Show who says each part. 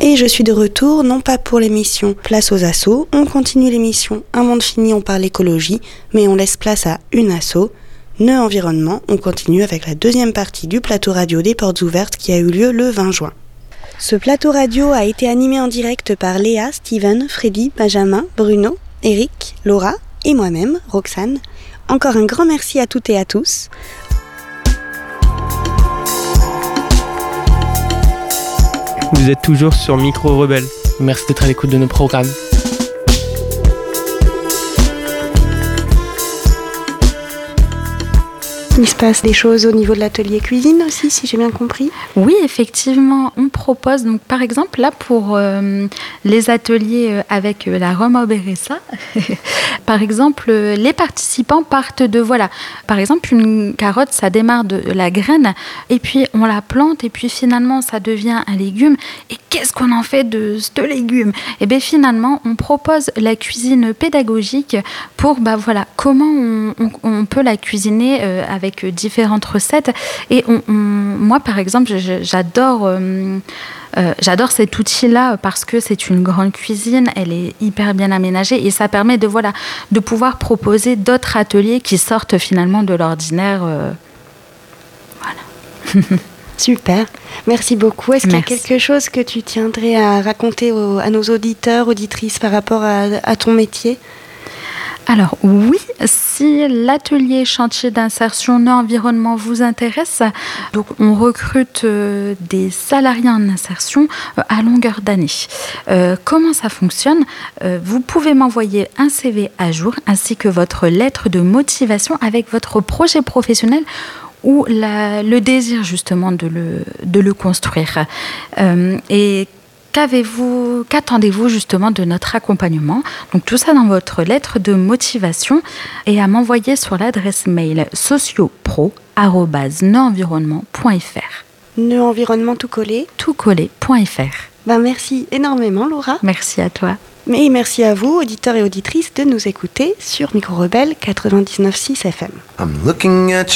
Speaker 1: Et je suis de retour, non pas pour l'émission Place aux assos, on continue l'émission Un monde fini, on parle écologie, mais on laisse place à une asso, Nœud Environnement. On continue avec la deuxième partie du plateau radio des Portes Ouvertes qui a eu lieu le 20 juin. Ce plateau radio a été animé en direct par Léa, Steven, Freddy, Benjamin, Bruno, Eric, Laura et moi-même, Roxane. Encore un grand merci à toutes et à tous.
Speaker 2: Vous êtes toujours sur Micro Rebelle.
Speaker 3: Merci d'être à l'écoute de nos programmes.
Speaker 1: Il se passe des choses au niveau de l'atelier cuisine aussi, si j'ai bien compris.
Speaker 4: Oui, effectivement, on propose, donc, par exemple, là, pour les ateliers avec la Roma Oberessa, par exemple, les participants partent de, par exemple, une carotte, ça démarre de la graine, et puis on la plante, et puis finalement, ça devient un légume. Et qu'est-ce qu'on en fait de ce légume ? Et bien, finalement, on propose la cuisine pédagogique pour, comment on peut la cuisiner avec différentes recettes. Et moi, par exemple, j'adore cet outil-là parce que c'est une grande cuisine, elle est hyper bien aménagée et ça permet de pouvoir proposer d'autres ateliers qui sortent finalement de l'ordinaire.
Speaker 1: Super, merci beaucoup. Est-ce qu'il y a quelque chose que tu tiendrais à raconter à nos auditeurs, auditrices par rapport à ton métier ?
Speaker 4: Alors oui, si l'atelier chantier d'insertion Nœud Environnement vous intéresse, donc on recrute des salariés en insertion à longueur d'année. Comment ça fonctionne ? Vous pouvez m'envoyer un CV à jour ainsi que votre lettre de motivation avec votre projet professionnel ou le désir justement de le construire. Et qu'attendez-vous justement de notre accompagnement ? Donc tout ça dans votre lettre de motivation et à m'envoyer sur l'adresse mail sociopro@neuenvironnement.fr.
Speaker 1: Nœud Environnement tout collé ?
Speaker 4: toutcollé.fr.
Speaker 1: Merci énormément Laura.
Speaker 4: Merci à toi.
Speaker 1: Et merci à vous, auditeurs et auditrices, de nous écouter sur Micro Rebelle 99.6 FM.
Speaker 5: I'm looking at